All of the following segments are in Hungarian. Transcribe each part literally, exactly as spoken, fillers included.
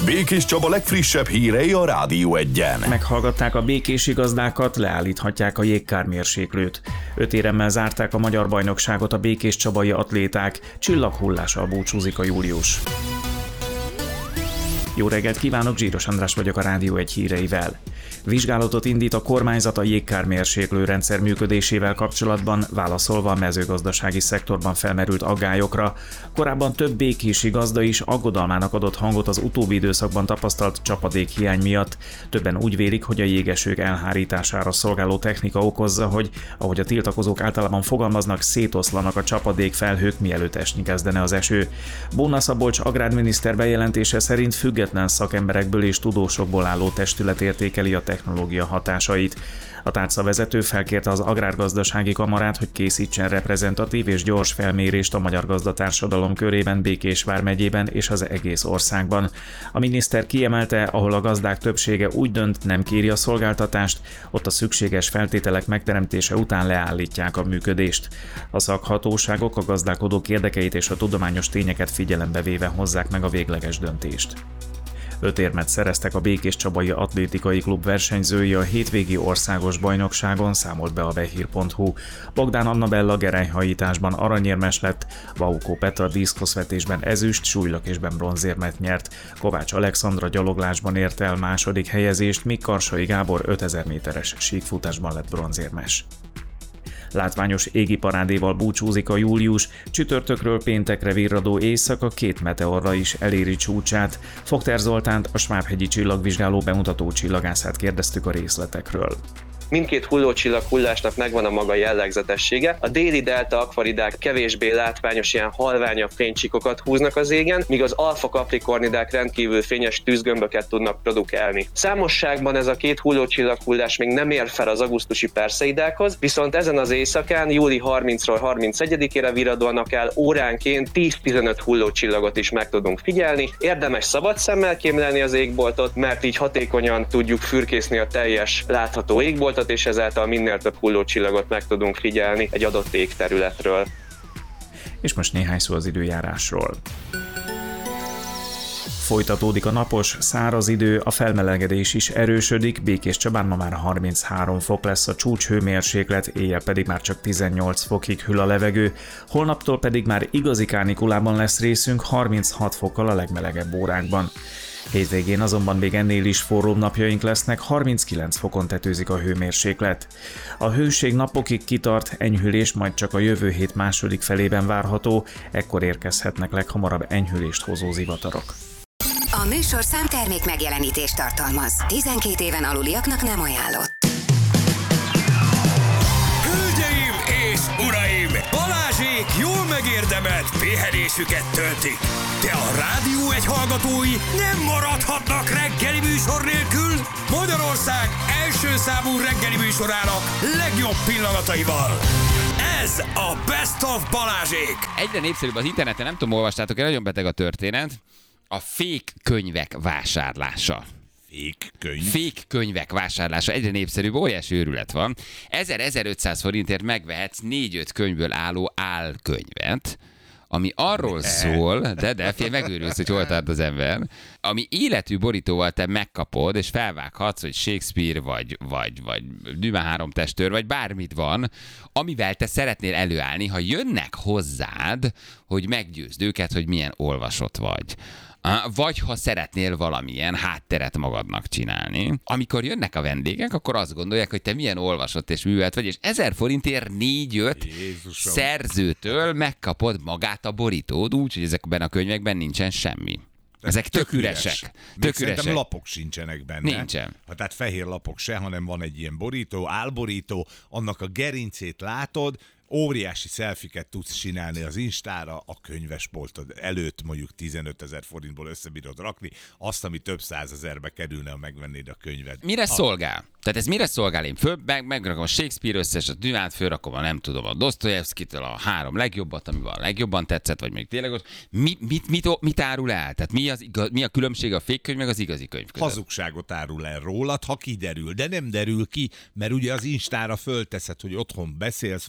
Békés Csaba legfrissebb hírei a Rádió Egyen. Meghallgatták a békési gazdákat, leállíthatják a jégkármérséklőt. Öt éremmel zárták a magyar bajnokságot a békés csabai atléták, csillaghullással búcsúzik a Július. Jó reggelt kívánok, Zsíros András vagyok a Rádió Egy híreivel. Vizsgálatot indít a kormányzat a jégkármérséklő rendszer működésével kapcsolatban, válaszolva a mezőgazdasági szektorban felmerült aggályokra. Korábban több békési gazda is aggodalmának adott hangot az utóbbi időszakban tapasztalt csapadékhiány miatt. Többen úgy vélik, hogy a jégesők elhárítására szolgáló technika okozza, hogy, ahogy a tiltakozók általában fogalmaznak, szétoszlanak a csapadékfelhők, mielőtt esni kezdene az eső. Bóna Szabolcs agrárminiszter bejelentése szerint független szakemberekből és tudósokból álló testület értékeli a technológia hatásait. A tárcavezető felkérte az Agrárgazdasági Kamarát, hogy készítsen reprezentatív és gyors felmérést a magyar gazdatársadalom körében Békés vármegyében és az egész országban. A miniszter kiemelte, ahol a gazdák többsége úgy dönt, nem kéri a szolgáltatást, ott a szükséges feltételek megteremtése után leállítják a működést. A szakhatóságok a gazdálkodók érdekeit és a tudományos tényeket figyelembe véve hozzák meg a végleges döntést. Öt érmet szereztek a Békés Csabai Atlétikai Klub versenyzői a hétvégi országos bajnokságon, számolt be a behír pont hu. Bogdán Annabella gerelyhajításban aranyérmes lett, Vaukó Petra diszkoszvetésben ezüst, súlylökésben bronzérmet nyert, Kovács Alexandra gyaloglásban ért el második helyezést, míg Karsai Gábor ötezer méteres síkfutásban lett bronzérmes. Látványos égi parádéval búcsúzik a Július, csütörtökről péntekre virradó éjszaka két meteorra is eléri csúcsát. Fogter Zoltánt, a Svábhegyi Csillagvizsgáló bemutató csillagászát kérdeztük a részletekről. Mindkét hullócsillag hullásnak megvan a maga jellegzetessége. A déli delta akvaridák kevésbé látványos, ilyen halványabb fénycsíkokat húznak az égen, míg az alfa kaprikornidák rendkívül fényes tűzgömböket tudnak produkálni. Számosságban ez a két hullócsillag hullás még nem ér fel az augusztusi Perseidákhoz, viszont ezen az éjszakán, júli harmincadikáról harmincegyedikére virradóan akár óránként tíz-tizenöt hullócsillagot is meg tudunk figyelni. Érdemes szabad szemmel kémlelni az égboltot, mert így hatékonyan tudjuk fürkészni a teljes látható égboltot, és ezáltal minél több hullócsillagot meg tudunk figyelni egy adott égterületről. És most néhány szó az időjárásról. Folytatódik a napos, száraz idő, a felmelegedés is erősödik, Békés Csabán ma már harminchárom fok lesz a csúcshőmérséklet, éjjel pedig már csak tizennyolc fokig hűl a levegő, holnaptól pedig már igazi kánikulában lesz részünk, harminchat fokkal a legmelegebb órákban. Hétvégén azonban még ennél is forróbb napjaink lesznek, harminckilenc fokon tetőzik a hőmérséklet. A hőség napokig kitart, enyhülés majd csak a jövő hét második felében várható, ekkor érkezhetnek leghamarabb enyhülést hozó zivatarok. A műsorszám termék megjelenítést tartalmaz. tizenkét éven aluliaknak nem ajánlott. Hölgyeim és uraim! Balázsék jól megérdemelt pihenésüket töltik. De a Rádió Egy hallgatói nem maradhatnak reggeli műsor nélkül. Magyarország első számú reggeli műsorának legjobb pillanataival. Ez a Best of Balázsék. Egyre népszerűbb az interneten, nem tudom, olvastátok-e, nagyon beteg a történet. A fake könyvek vásárlása. Fake könyv? Fake könyvek vásárlása egyre népszerűbb, óriási őrület van. ezer-ezerötszáz forintért megvehetsz négy-öt könyvből álló álkönyvet, ami arról szól, de de, fél megőrülsz, hogy hol tart az ember, ami életű borítóval te megkapod, és felvághatsz, hogy Shakespeare, vagy, vagy, vagy Dumas három testőr, vagy bármit van, amivel te szeretnél előállni, ha jönnek hozzád, hogy meggyőzd őket, hogy milyen olvasott vagy. Vagy ha szeretnél valamilyen hátteret magadnak csinálni. Amikor jönnek a vendégek, akkor azt gondolják, hogy te milyen olvasott és művelt vagy, és ezer forintért négy-öt szerzőtől megkapod magát a borítód, úgyhogy ezekben a könyvekben nincsen semmi. Ezek tök üresek. Tök üresek. Lapok sincsenek benne. Nincsen. Ha, tehát fehér lapok se, hanem van egy ilyen borító, álborító, annak a gerincét látod, óriási szelfiket tudsz csinálni az Instára, a könyvesboltod előtt mondjuk tizenötezer forintból összebírod rakni, azt, ami több százezerbe kerülne, ha megvennéd a könyvet. Mire a... szolgál? Tehát ez mire szolgál? Én föl, meg, megrakom a Shakespeare összes, a Dumát fölrakom, a nem tudom, a Dostoyevskitől a három legjobbat, amivel a legjobban tetszett, vagy még tényleg ott. Mit, mit, mit, mit árul el? Tehát mi, az, mi a különbség a fake könyv meg az igazi könyv között? Hazugságot árul el rólad, ha kiderül, de nem derül ki, mert ugye az Instára fölteszed, hogy otthon beszélsz, vagy fotózgatsz,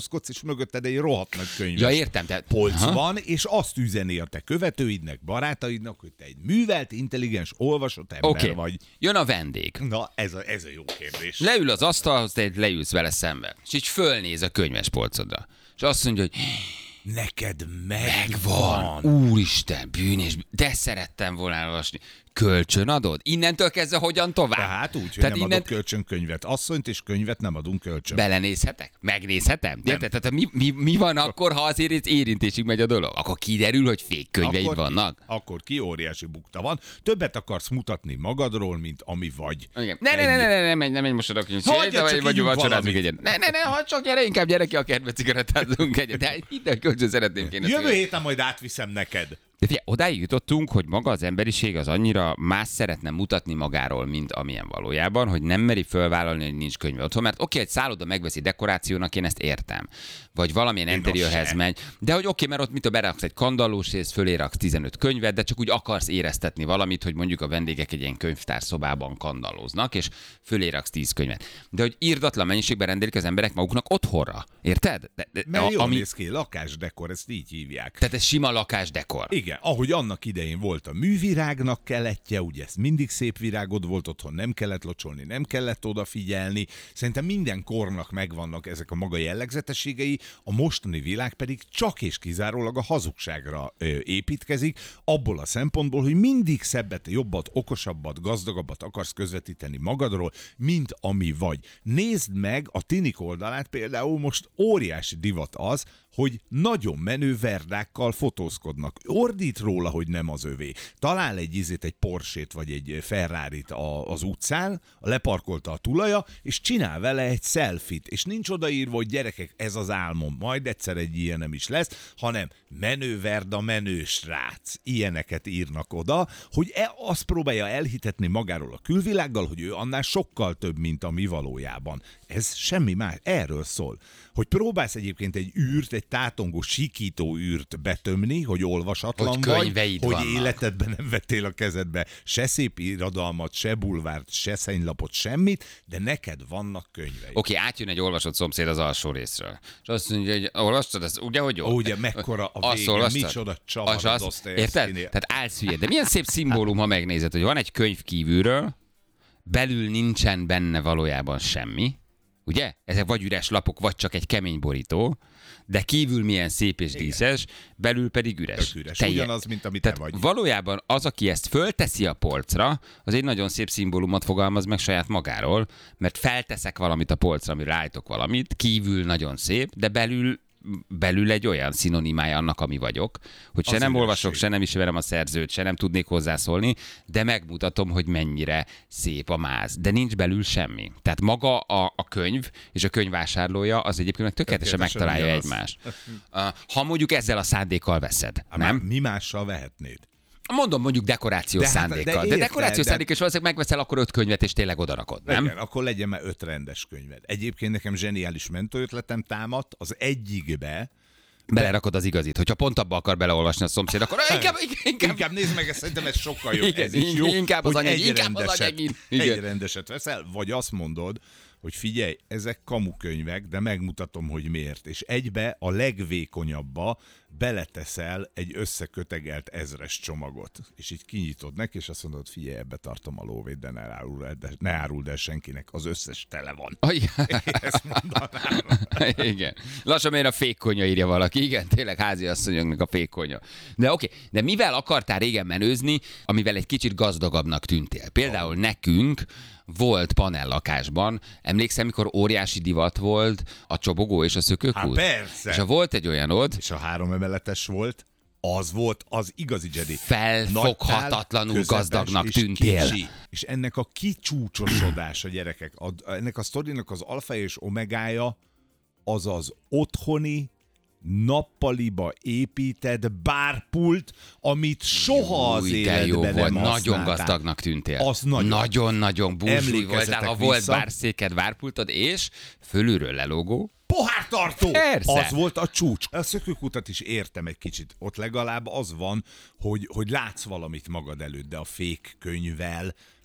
tartózkodsz, és mögötted egy rohadt nagy könyves Ja, értem. Tehát... polc Aha. van, és azt üzeni a te követőidnek, barátaidnak, hogy te egy művelt, intelligens, olvasott ember Oké, okay. vagy. jön a vendég. Na, ez a, ez a jó kérdés. Leül az asztalhoz, te leülsz vele szembe. És így fölnéz a könyvespolcodra. És azt mondja, hogy Neked megvan. megvan. Úristen, bűnés, de szerettem volna elolvasni. Kölcsön adod? Innentől kezdve hogyan tovább? Tehát úgy, hogy Tehát nem innen... adok kölcsönkönyvet. Asszonyt és könyvet nem adunk kölcsön. Belenézhetek? Megnézhetem? Érted? Tehát mi, mi, mi van akkor, ha azért érintésig megy a dolog? Akkor kiderül, hogy fék könyveid akkor vannak? Ki, akkor ki óriási bukta van. Többet akarsz mutatni magadról, mint ami vagy. Igen. Ne, ne, ne, ne, ne, ne, menj, ne menj most oda könyv. Hagyja, csak vagy ígyunk vacsorázunk valamit. egyet. Ne, ne, ne, hagyd csak, gyere, inkább gyere ki a kertbe, cigarettázunk egyet. De minden kölcsön szeretném kéne. Jövő héten majd átviszem neked. De figyelj, odáig jutottunk, hogy maga az emberiség az annyira más szeretne mutatni magáról, mint amilyen valójában, hogy nem meri fölvállalni, hogy nincs könyve otthon. Mert oké, egy szálloda megveszi dekorációnak, én ezt értem. Vagy valamilyen interiőrhez megy. De hogy oké, mert ott mit a beraksz egy kandallós részt, fölé raksz tizenöt könyvet, de csak úgy akarsz éreztetni valamit, hogy mondjuk a vendégek egy ilyen könyvtárszobában kandallóznak, és fölé raksz tíz könyvet. De hogy irdatlan mennyiségben rendelik az emberek maguknak otthonra. Érted? De, de, Mert jól ami... néz ki, lakásdekor, ezt így hívják. Tehát ez sima lakásdekor. Igen, ahogy annak idején volt a művirágnak keletje, ugye ez mindig szép virágod volt otthon, nem kellett locsolni, nem kellett odafigyelni. Szerintem minden kornak megvannak ezek a maga jellegzetességei, a mostani világ pedig csak és kizárólag a hazugságra ö, építkezik, abból a szempontból, hogy mindig szebbet, jobbat, okosabbat, gazdagabbat akarsz közvetíteni magadról, mint ami vagy. Nézd meg a tinik oldalát, például most óriási divat az, hogy nagyon menő verdákkal fotózkodnak. Ordít róla, hogy nem az övé. Talál egy izét, egy Porsét vagy egy Ferrarit a, az utcán, leparkolta a tulaja, és csinál vele egy selfit, és nincs odaírva, hogy gyerekek, ez az álmom, majd egyszer egy ilyen nem is lesz, hanem menő verda, menő srác. Ilyeneket írnak oda, hogy e, azt próbálja elhitetni magáról a külvilággal, hogy ő annál sokkal több, mint a mi valójában. Ez semmi más, erről szól. Hogy próbálsz egyébként egy űrt, egy tátongó, sikító űrt betömni, hogy olvasatlan Hogy vagy, könyveid hogy vannak. életedben nem vettél a kezedbe se szép irodalmat, se bulvárt, se szennylapot, semmit, de neked vannak könyveid. Oké, átjön egy olvasott szomszéd az alsó részről. És azt mondja, hogy olvastad, ez ugye, hogy jó? Ó, ugye, mekkora a Azt vége, olvastad? micsoda csavar Az a az, Dostoyevszkinél. érted? Tehát állsz hülye. De milyen szép szimbólum, ha megnézed, hogy van egy könyv kívülről, belül nincsen benne valójában semmi, ugye? Ezek vagy üres lapok, vagy csak egy kemény borító, de kívül milyen szép és díszes, belül pedig üres. Tök üres. Telje- Ugyanaz, mint amit te Tehát vagy. valójában az, aki ezt fölteszi a polcra, az egy nagyon szép szimbólumot fogalmaz meg saját magáról, mert felteszek valamit a polcra, amire rájtok valamit, kívül nagyon szép, de belül belül egy olyan szinonimája annak, ami vagyok, hogy se Az nem üresség. olvasok, se nem ismerem a szerzőt, se nem tudnék hozzászólni, de megmutatom, hogy mennyire szép a máz. De nincs belül semmi. Tehát maga a, a könyv és a könyvvásárlója az egyébként meg tökéletesen Tökéletesen megtalálja ugyanaz. egymást. Uh, Ha mondjuk ezzel a szándékkal veszed, Hát nem? már Mi mással vehetnéd? Mondom mondjuk dekorációs De hát- szándékkal. de De, érted, dekorációs de- szándék, és valószínűleg megveszel akkor öt könyvet, és tényleg odarakod, nem? Igen, akkor legyen már öt rendes könyved. Egyébként nekem zseniális mentőötletem támadt, az egyikbe, Belerakod az igazit. Hogyha pont abba akar beleolvasni a szomszéd, akkor inkább, inkább, Inkább nézd meg, ezt szerintem ez sokkal jobb. Igen, ez is jó, inkább az hogy anyagi, egy inkább az rendeset- anyagi. Igen. Egy rendeset veszel, vagy azt mondod, hogy figyelj, ezek kamukönyvek, de megmutatom, hogy miért. És egybe a legvékonyabbba beleteszel egy összekötegelt ezres csomagot. És így kinyitod neki, és azt mondod, figyelj, ebbe tartom a lóvét, de ne áruld el, de ne áruld el senkinek, az összes tele van. Ah, igen. Ezt mondanám. Igen. Lassan miért a fékkonya írja valaki. Igen, tényleg háziasszonyoknak a fékkonya. De oké, de mivel akartál régen menőzni, amivel egy kicsit gazdagabbnak tűntél? Például nekünk volt panellakásban, emlékszem, mikor óriási divat volt a csobogó és a szökőkút? Hát persze. És ha volt egy olyanod, És a három emeletes volt, az volt az igazi Jedi. Felfoghatatlanul Nagy tál, gazdagnak közepes és tűntél. kicsi. És ennek a kicsúcsosodása, gyerekek, a, ennek a sztorinak az alfa és omegája az az otthoni, nappaliba épített bárpult, amit soha az Új, de jó életben volt, nem nagyon használtál. gazdagnak tűntél. Az nagyon. Nagyon-nagyon búsúly Emlékezzetek voltál, ha volt vissza. bárszéked, bárpultod, és fölülről lelógó. Pohártartó! Persze. Az volt a csúcs. A szökőkutat is értem egy kicsit. Ott legalább az van, hogy, hogy látsz valamit magad előtt, de a fék könyvvel,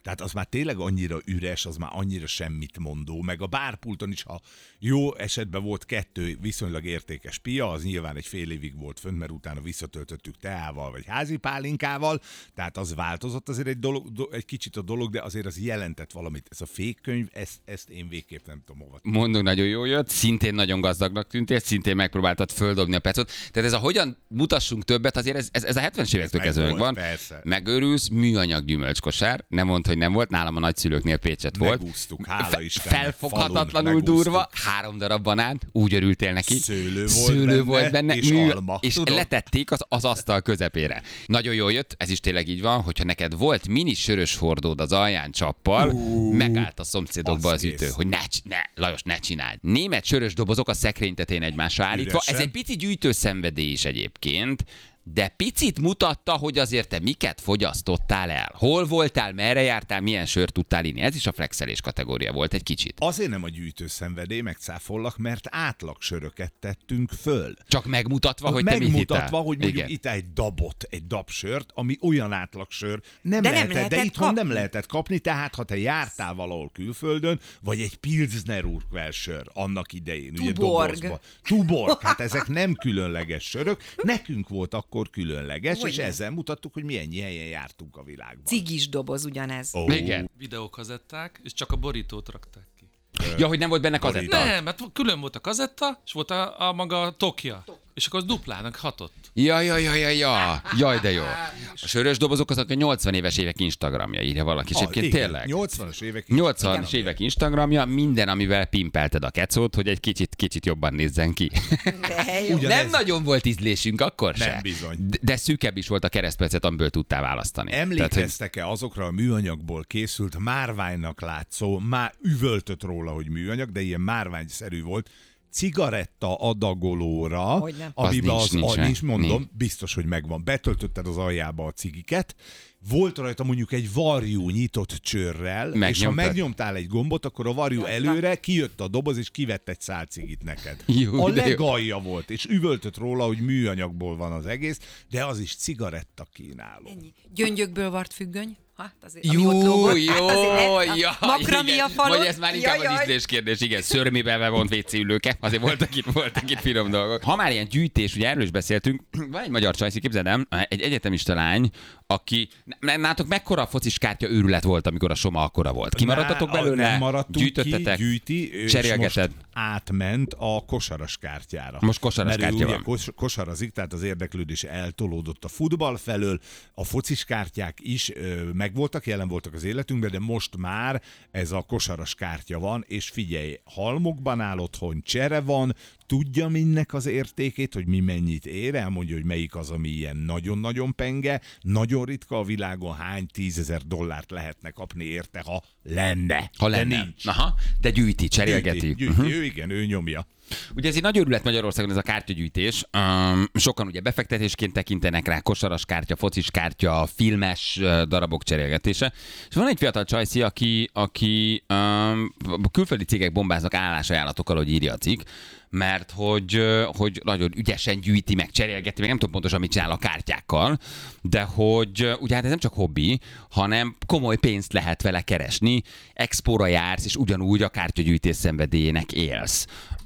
Tehát az már tényleg annyira üres, az már annyira semmit mondó, meg a bárpulton is, ha jó esetben volt kettő viszonylag értékes pia, az nyilván egy fél évig volt fönt, mert utána visszatöltöttük teával, vagy házi pálinkával, tehát az változott azért egy, dolog, do, egy kicsit a dolog, de azért az jelentett valamit. Ez a fékkönyv, ezt, ezt én végképp nem tudom hova. Mondom, nagyon jó jött, szintén nagyon gazdagnak tűntél, szintén megpróbáltad földobni a pecot. Tehát ez a hogyan mutassunk többet, azért ez, ez, ez a hetvenes évektől kezdve van. Persze. Megőrülsz, műanyag gyümölcskosár, nem mondd, hogy nem volt, nálam a nagyszülőknél Pécset volt. Megúsztuk, hála Fe- Istennek. Felfoghatatlanul Falun durva, három darab banán, úgy örültél neki. Szőlő volt Szőlő benne, volt benne, és mű, alma. és Tudom. letették az, az asztal közepére. Nagyon jól jött, ez is tényleg így van, hogyha neked volt mini sörös hordód az alján csappal, uh, megállt a szomszédokba az, az ütő, kész. hogy ne, ne, Lajos, ne csináld. Német sörös dobozok a szekrény tetején egymásra állítva, Üresen. ez egy pici gyűjtőszenvedély is egyébként, de picit mutatta, hogy azért te miket fogyasztottál el. Hol voltál, merre jártál, milyen sört tudtál inni. Ez is a flexelés kategória volt egy kicsit. Azért nem a gyűjtőszenvedély, megcáfollak, mert átlagsöröket tettünk föl. Csak megmutatva, hogy te mit Megmutatva, hittál. hogy mondjuk Igen. itt egy dabot, egy dabsört, ami olyan átlagsör nem De nem lehetett, lehetett de itthon kapni. nem lehetett kapni, tehát ha te jártál valahol külföldön, vagy egy Pilsner Urquell-sör annak idején, ugye Tuborg. dobozba. Tuborg, hát ezek nem különleges sörök, nekünk volt akkor különleges, és Hogyne. ezzel mutattuk, hogy milyen helyen jártunk a világban. Cigis doboz ugyanez. Ó, Igen. Videókazetták, és csak a borítót rakták ki. Ja, hogy nem volt benne kazetta. Nem, mert külön volt a kazetta, és volt a, a maga tokja. És akkor az duplának hatott. Ja, ja, ja, ja, ja. Jaj, de jó. A sörös dobozok azok a nyolcvan éves évek Instagramja, írja valaki. És Ah, egyébként igen, tényleg. nyolcvanas évek. nyolcvanas évek Instagramja, minden, amivel pimpelted a kecót, hogy egy kicsit, kicsit jobban nézzen ki. De jó. Ugyanez. Nem nagyon volt ízlésünk akkor Nem se. bizony. De, de szűkebb is volt a keresztpercet, amiből tudtál választani. Tehát, hogy Emlékeztek-e azokra a műanyagból készült, márványnak látszó, már üvöltött róla, hogy műanyag, de ilyen márványszerű volt, cigaretta adagolóra, Hogyne. amiben Az az, nincs, az, nincs nincs, meg. mondom, Nincs. biztos, hogy megvan. Betöltötted az aljába a cigiket, volt rajta mondjuk egy varjú nyitott csőrrel, és ha Megnyomtad. megnyomtál egy gombot, akkor a varjú előre kijött a doboz, és kivett egy szál cigit neked. Jó, a de jó. legalja volt, és üvöltött róla, hogy műanyagból van az egész, de az is cigaretta kínáló. Ennyi. Gyöngyökből vart függöny. Hát azért, ami Jó, ott lógott. jó, Hát azért, jó. a makramia igen. falon. Vagy ez már inkább Jaj, az jaj. ízlés kérdés, igen. Szörmébe bevont vé cé ülőke, azért voltak itt, voltak itt finom dolgok. Ha már ilyen gyűjtés, ugye erről is beszéltünk, van egy magyar csajszi, képzeld el, egy egyetemista lány, aki, nem nátok mekkora focis kártya őrület volt, amikor a Soma akkora volt? Kimaradtatok Ná- belőle? Nem maradtunk Gyűjtöttetek? ki, gyűjti, és Cserélgeted? most átment a kosaras kártyára. Most kosaras Mert ő kártya ugye van. kos- kosarazik, tehát az érdeklődés eltolódott a futball felől, a focis kártyák is ö, megvoltak, jelen voltak az életünkben, de most már ez a kosaras kártya van, és figyelj, halmokban áll otthon, csere van, tudja mindnek az értékét, hogy mi mennyit ér, elmondja, hogy melyik az, ami ilyen nagyon-nagyon penge, nagyon ritka a világon, hány tízezer dollárt lehetne kapni érte, ha lenne. Ha lenne. De nincs. Aha, de gyűjti, cserélgeti. Gyűjti, gyűjti. Uh-huh. Ő igen, ő nyomja. Ugye ez egy nagy örület Magyarországon, ez a kártyagyűjtés. Um, sokan ugye befektetésként tekintenek rá, kosaras kártya, focis kártya, filmes uh, darabok cserélgetése. És van egy fiatal csajszi, aki, aki um, külföldi cégek bombáznak állásajánlatokkal, hogy írja a cikk, mert hogy, uh, hogy nagyon ügyesen gyűjti, meg cserélgeti, meg nem tudom pontosan, mit csinál a kártyákkal, de hogy uh, ugye hát ez nem csak hobbi, hanem komoly pénzt lehet vele keresni, expóra jársz, és ugyanúgy a kártyagyűjtés szenvedélyének élsz.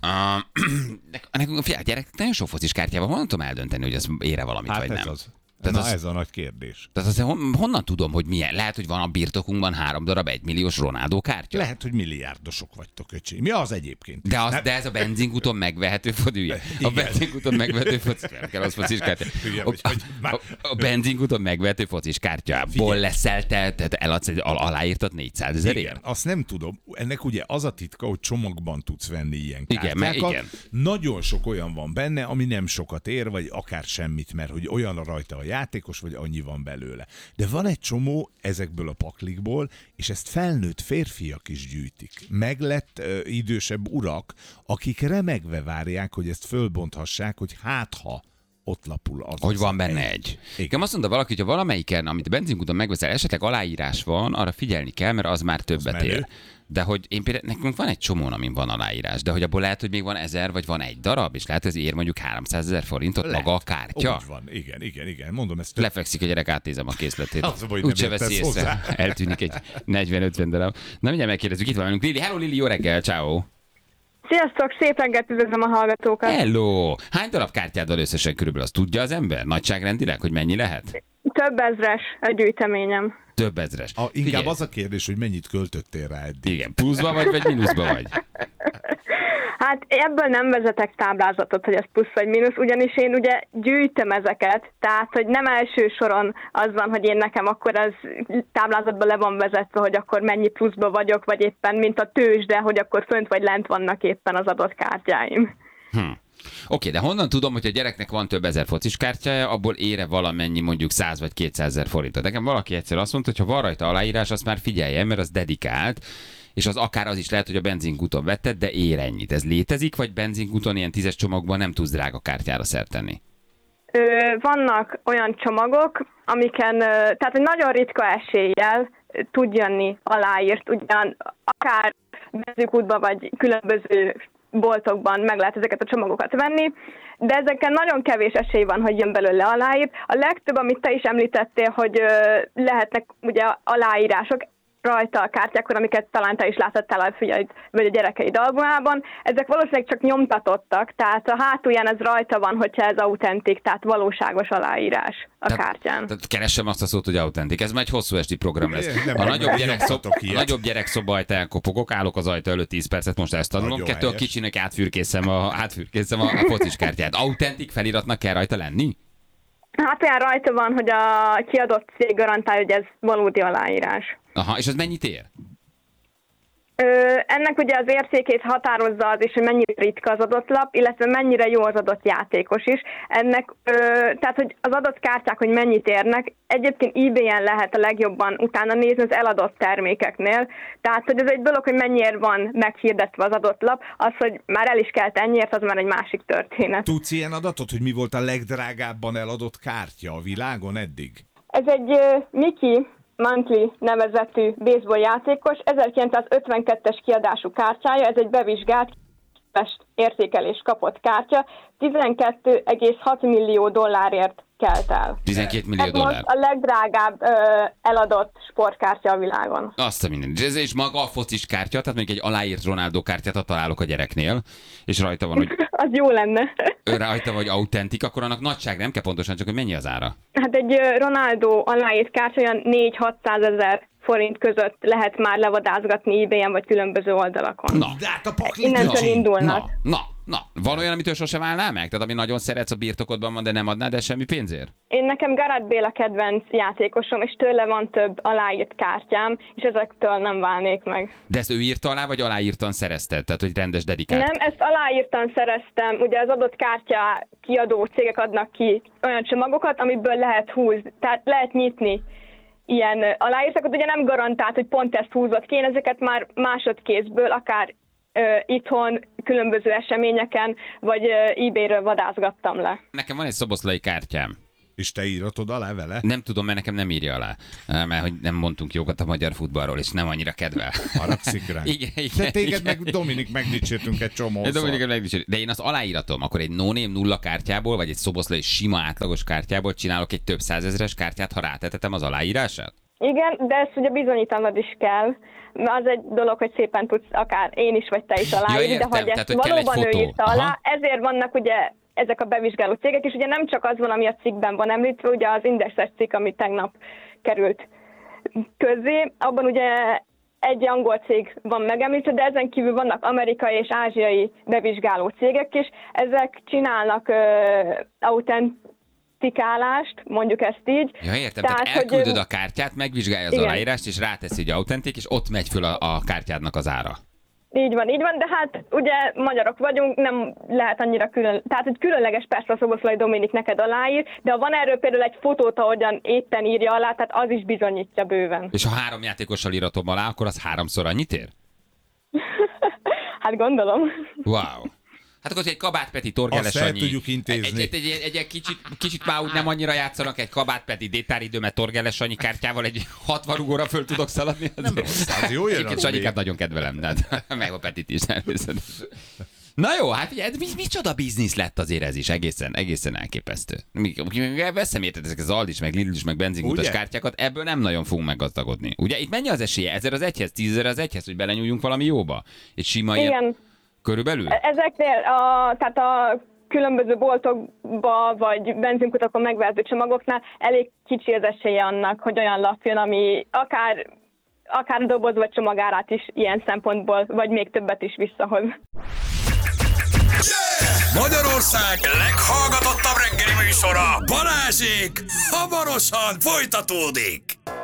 Uh, nekünk figyelj, gyerek, nagyon sok focis kártyával, honnan tudom eldönteni, hogy az ére valamit, Hát vagy ez nem? az. Tehát Na az- ez a nagy kérdés. Tehát azért hon, honnan tudom, hogy milyen? Lehet, hogy van a birtokunkban három darab egymilliós Ronaldo kártya? Lehet, hogy milliárdosok vagytok, öcsém. Mi az egyébként? De, az, Nem- de ez a benzinkúton megvehető fodülje. A Igen. benzinkúton megvehető focis nem kell az focis kártya. Hülye A, vagy, hogy már- a, a benzinkúton megvehető focis kártyából Figyelj. leszel te, tehát eladsz egy al- aláírtat négyszázezerért? Igen, azt nem tudom. Ennek ugye az a titka, hogy csomagban tudsz venni ilyen Igen, kártyákat. mert igen. Nagyon sok olyan van benne, ami nem sokat ér, vagy akár semmit, mert hogy olyan a rajta a játékos, vagy annyi van belőle. De van egy csomó ezekből a paklikból, és ezt felnőtt férfiak is gyűjtik. Meglett ö, idősebb urak, akik remegve várják, hogy ezt fölbonthassák, hogy hát ha ott lapul az. Hogy az van benne egy. Igen, azt mondta valaki, hogy ha valamelyiken, amit a benzinkúton megveszel, esetleg aláírás van, arra figyelni kell, mert az már többet menő. ér. De hogy én például, nekünk van egy csomón, amin van aláírás, de hogy abból lehet, hogy még van ezer, vagy van egy darab, és lehet, hogy ez ér mondjuk háromszázezer forintot Lehet. maga a kártya. Úgy van, igen, igen, igen. Mondom ezt. Lefekszik a gyerek, átnézem a készletét. Az a baj, hogy Úgyse nem veszi értesz észre. hozzá. Eltűnik egy negyven-ötven darab. Na mindjárt megkérdezzük, itt van velünk Lili. Hello Lili, jó reggel, ciao. Sziasztok, szép reggelt, üdvözlöm a hallgatókat. Hello! Hány darab kártyád van összesen körülbelül? Azt tudja az ember? Nagyságrendileg, hogy mennyi lehet? Több ezres a gyűjteményem. Több ezres. A, inkább Figyelj. az a kérdés, hogy mennyit költöttél rá eddig. Igen, pluszba vagy, vagy mínuszba vagy? Hát ebből nem vezetek táblázatot, hogy ez plusz vagy mínusz, ugyanis én ugye gyűjtöm ezeket, tehát hogy nem első soron az van, hogy én nekem akkor az táblázatban le van vezetve, hogy akkor mennyi pluszba vagyok, vagy éppen mint a tőzsde, hogy akkor fönt vagy lent vannak éppen az adott kártyáim. Hm. Oké, de honnan tudom, hogy a gyereknek van több ezer focis kártyája, abból ére valamennyi mondjuk száz vagy kétszázezer forintot. Nekem valaki egyszer azt mondta, hogy ha van rajta aláírás, azt már figyeljen, mert az dedikált, és az akár az is lehet, hogy a benzinkúton vetted, de ér ennyit. Ez létezik, vagy benzinkúton ilyen tízes csomagban nem tudsz drága kártyára szert tenni? Ö, vannak olyan csomagok, amiken, ö, tehát hogy nagyon ritka eséllyel ö, tud jönni aláírt, ugyan akár benzinkútban vagy különböző boltokban meg lehet ezeket a csomagokat venni, de ezeken nagyon kevés esély van, hogy jön belőle aláírt. A legtöbb, amit te is említettél, hogy ö, lehetnek ugye aláírások rajta a kártyákon, amiket talán te is látottál a fiaid vagy a gyerekeid albumában, ezek valószínűleg csak nyomtatottak, tehát a hátulján ez rajta van, hogyha ez autentik, tehát valóságos aláírás a tehát, kártyán. Tehát keressem azt a szót, hogy autentik. Ez már egy hosszú esti program lesz. Nem, A nem, nagyobb, nem gyerek szob, nyomtatok ilyet. nagyobb gyerekszoba ajta elkopogok, állok az ajta előtt tíz percet, most ezt tanulom. Nagyon Kettő a helyes. kicsinek átfürkészem a, átfürkészem a, a focis kártyát. Autentik feliratnak kell rajta lenni? Hát olyan rajta van, hogy a kiadott cég garantálja, hogy ez valódi aláírás. Aha, és az mennyit ér? Ö, ennek ugye az értékét határozza az is, hogy mennyire ritka az adott lap, illetve mennyire jó az adott játékos is. Ennek, ö, tehát, hogy az adott kártyák, hogy mennyit érnek, egyébként eBay-en lehet a legjobban utána nézni az eladott termékeknél. Tehát, hogy ez egy dolog, hogy mennyiért van meghirdetve az adott lap, az, hogy már el is kelt ennyiért, az már egy másik történet. Tudsz ilyen adatot, hogy mi volt a legdrágábban eladott kártya a világon eddig? Ez egy uh, Mickey Mantley nevezetű baseball játékos, ezerkilencszázötvenkettes kiadású kártyája, ez egy bevizsgált értékelés kapott kártya, tizenkét egész hat millió dollárért kelt el. tizenkét millió Ez dollár. most a legdrágább ö, eladott sportkártya a világon. Azt a minden. Ez és maga a focis kártya, tehát mondjuk egy aláírt Ronaldo kártyát találok a gyereknél, és rajta van, hogy Az jó lenne. rajta vagy autentik, akkor annak nagyság nem kell pontosan, csak hogy mennyi az ára. Hát egy ö, Ronaldo aláírt kártya olyan négy-hatszázezer forint között lehet már levadázgatni eBay-en vagy különböző oldalakon. Na, De hát a pakli Innentől kicsi. indulnak. na, na, na. Van olyan, amitől sose válnál meg? Tehát ami nagyon szeretsz, a birtokodban van, de nem adnád el semmi pénzért? Én nekem Gareth Bale a kedvenc játékosom, és tőle van több aláírt kártyám, és ezektől nem válnék meg. De ezt ő írta alá, vagy aláírtan szerezted? Tehát, hogy rendes dedikált? Nem, ezt aláírtan szereztem. Ugye az adott kártya kiadó cégek adnak ki olyan csomagokat, amiből lehet húzni, tehát lehet nyitni ilyen aláírtakat. Ugye nem garantált, hogy pont ezt húzott ki, én ezeket már másodkézből, akár ö, itthon, különböző eseményeken, vagy ö, eBay-ről vadázgattam le. Nekem van egy szoboszlai kártyám. És te íratod alá vele? Nem tudom, mert nekem nem írja alá. Mert hogy nem mondtunk jókat a magyar futballról, és nem annyira kedvel. Haragszik rá. Igen, igen, De téged igen. meg Dominik megdicsértünk egy csomószor. Dominik megdicsértünk. De én az aláíratom, akkor egy no-name nulla kártyából, vagy egy szoboszlai sima átlagos kártyából csinálok egy több százezres kártyát, ha rátetetem az aláírását? Igen, de ezt ugye bizonyítanod is kell. Az egy dolog, hogy szépen tudsz akár én is, vagy te is aláírni, Ja, értem, de hogy tehát, ezt hogy kell egy valóban ő fotó. írta alá, Aha. ezért vannak ugye ezek a bevizsgáló cégek, és ugye nem csak az van, ami a cikkben van említve, ugye az Indexes cikk, ami tegnap került közzé, abban ugye egy angol cég van megemlítve, de ezen kívül vannak amerikai és ázsiai bevizsgáló cégek is. Ezek csinálnak ö, autentikálást, mondjuk ezt így. Ja, értem, tehát, tehát hogy, elküldöd a kártyát, megvizsgálja az igen. aláírást, és ráteszi, hogy autentik, és ott megy föl a, a kártyádnak az ára. Így van, így van, de hát ugye magyarok vagyunk, nem lehet annyira külön, tehát hogy különleges persze a Szoboszlai Dominik neked aláír, de ha van erről például egy fotót, ahogyan éppen írja alá, tehát az is bizonyítja bőven. És ha három játékossal íratom alá, akkor az háromszor annyit ér? Hát gondolom. Wow. Hát akkor egy Kabát-Peti, Torgeles Azt el Sanyi. tudjuk intézni. Egy, egy, egy, egy, egy kicsit, kicsit már úgy nem annyira játszanak, egy Kabát-Peti détáridőmet Torgeles Sanyi kártyával egy hatvan rugóra föl tudok szaladni. Nem rossz, az jó jön. Egyébként Sanyikát nagyon kedvelem, de meg a Petit is. Na jó, hát ugye, mi, micsoda biznisz lett azért ez is, egészen, egészen elképesztő. Mi, mi veszem érted ezek az Aldis, meg Lidl meg benzinkutas kártyákat, ebből nem nagyon fogunk meggazdagodni. Ugye itt mennyi az esélye? Ezer az egyhez, tízezer az egyhez, hogy belenyúljunk valami jóba? Egy sima Igen. ilyen... Körülbelül? Ezeknél a, tehát a különböző boltokba vagy benzinkutakon megvehető csomagoknál elég kicsi az esélye annak, hogy olyan lap jön, ami akár, akár doboz vagy csomagárát is ilyen szempontból, vagy még többet is visszahoz. Magyarország leghallgatottabb reggeli műsora, Balázsék, hamarosan folytatódik!